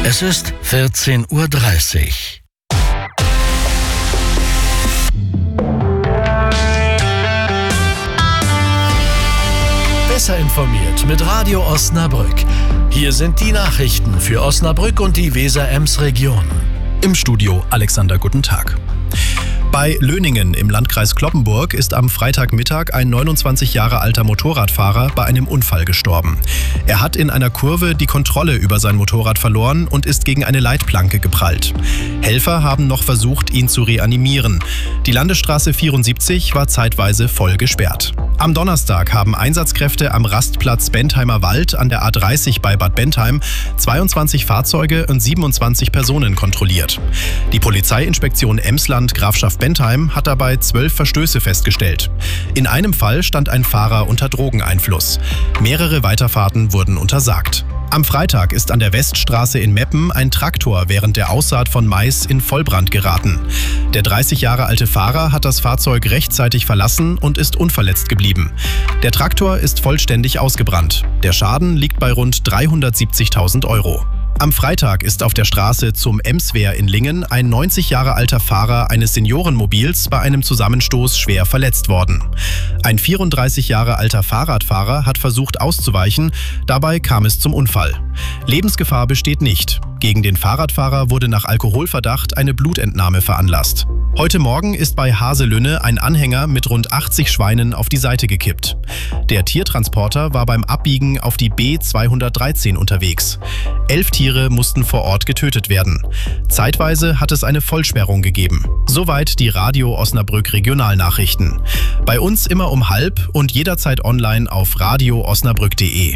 Es ist 14:30 Uhr. Besser informiert mit Radio Osnabrück. Hier sind die Nachrichten für Osnabrück und die Weser-Ems-Region. Im Studio Alexander, guten Tag. Bei Löningen im Landkreis Cloppenburg ist am Freitagmittag ein 29 Jahre alter Motorradfahrer bei einem Unfall gestorben. Er hat in einer Kurve die Kontrolle über sein Motorrad verloren und ist gegen eine Leitplanke geprallt. Helfer haben noch versucht, ihn zu reanimieren. Die Landesstraße 74 war zeitweise voll gesperrt. Am Donnerstag haben Einsatzkräfte am Rastplatz Bentheimer Wald an der A30 bei Bad Bentheim 22 Fahrzeuge und 27 Personen kontrolliert. Die Polizeiinspektion Emsland Grafschaft Bentheim hat dabei 12 Verstöße festgestellt. In einem Fall stand ein Fahrer unter Drogeneinfluss. Mehrere Weiterfahrten wurden untersagt. Am Freitag ist an der Weststraße in Meppen ein Traktor während der Aussaat von Mais in Vollbrand geraten. Der 30 Jahre alte Fahrer hat das Fahrzeug rechtzeitig verlassen und ist unverletzt geblieben. Der Traktor ist vollständig ausgebrannt. Der Schaden liegt bei rund 370.000 Euro. Am Freitag ist auf der Straße zum Emswehr in Lingen ein 90 Jahre alter Fahrer eines Seniorenmobils bei einem Zusammenstoß schwer verletzt worden. Ein 34 Jahre alter Fahrradfahrer hat versucht auszuweichen, dabei kam es zum Unfall. Lebensgefahr besteht nicht. Gegen den Fahrradfahrer wurde nach Alkoholverdacht eine Blutentnahme veranlasst. Heute Morgen ist bei Haselünne ein Anhänger mit rund 80 Schweinen auf die Seite gekippt. Der Tiertransporter war beim Abbiegen auf die B213 unterwegs. 11 Tiere mussten vor Ort getötet werden. Zeitweise hat es eine Vollsperrung gegeben. Soweit die Radio Osnabrück Regionalnachrichten. Bei uns immer um 12:30 und jederzeit online auf radioosnabrück.de.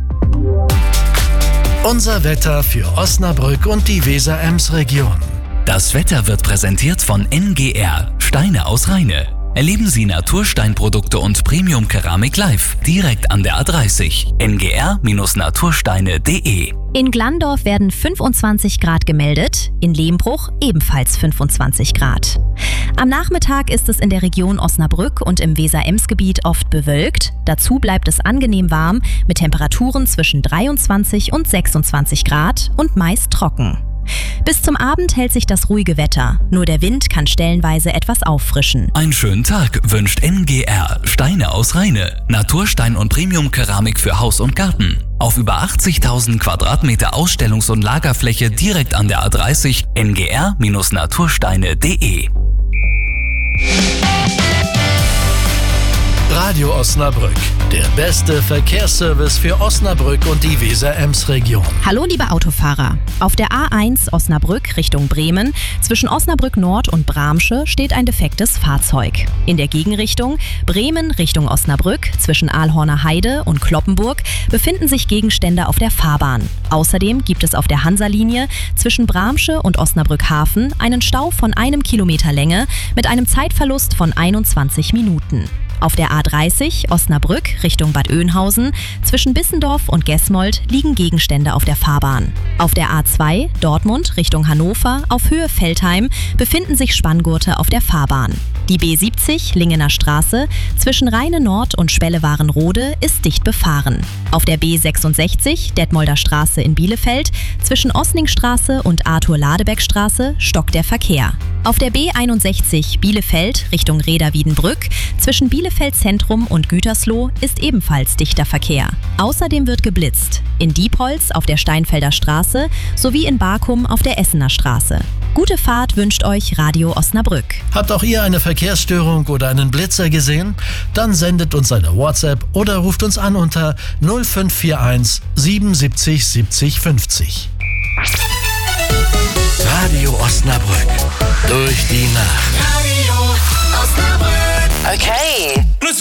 Unser Wetter für Osnabrück und die Weser-Ems-Region. Das Wetter wird präsentiert von NGR, Steine aus Rheine. Erleben Sie Natursteinprodukte und Premium-Keramik live, direkt an der A30. ngr-natursteine.de. In Glandorf werden 25 Grad gemeldet, in Lehmbruch ebenfalls 25 Grad. Am Nachmittag ist es in der Region Osnabrück und im Weser-Ems-Gebiet oft bewölkt. Dazu bleibt es angenehm warm mit Temperaturen zwischen 23 und 26 Grad und meist trocken. Bis zum Abend hält sich das ruhige Wetter, nur der Wind kann stellenweise etwas auffrischen. Einen schönen Tag wünscht NGR, Steine aus Rheine. Naturstein und Premium-Keramik für Haus und Garten. Auf über 80.000 Quadratmeter Ausstellungs- und Lagerfläche direkt an der A30 ngr-natursteine.de. Radio Osnabrück, der beste Verkehrsservice für Osnabrück und die Weser-Ems-Region. Hallo liebe Autofahrer. Auf der A1 Osnabrück Richtung Bremen zwischen Osnabrück Nord und Bramsche steht ein defektes Fahrzeug. In der Gegenrichtung Bremen Richtung Osnabrück zwischen Aalhorner Heide und Cloppenburg befinden sich Gegenstände auf der Fahrbahn. Außerdem gibt es auf der Hansa-Linie zwischen Bramsche und Osnabrück Hafen einen Stau von 1 Kilometer Länge mit einem Zeitverlust von 21 Minuten. Auf der A30 Osnabrück Richtung Bad Oeynhausen zwischen Bissendorf und Gesmold liegen Gegenstände auf der Fahrbahn. Auf der A2 Dortmund Richtung Hannover auf Höhe Veltheim befinden sich Spanngurte auf der Fahrbahn. Die B70 Lingener Straße zwischen Rheine Nord und Spelle-Warenrode ist dicht befahren. Auf der B66 Detmolder Straße in Bielefeld zwischen Osningstraße und Arthur-Ladebeck-Straße stockt der Verkehr. Auf der B61 Bielefeld Richtung Reda-Wiedenbrück zwischen Bielefeld Zentrum und Gütersloh ist ebenfalls dichter Verkehr. Außerdem wird geblitzt. In Diepholz auf der Steinfelder Straße sowie in Barkum auf der Essener Straße. Gute Fahrt wünscht euch Radio Osnabrück. Habt auch ihr eine Verkehrsstörung oder einen Blitzer gesehen? Dann sendet uns eine WhatsApp oder ruft uns an unter 0541 77 70 50.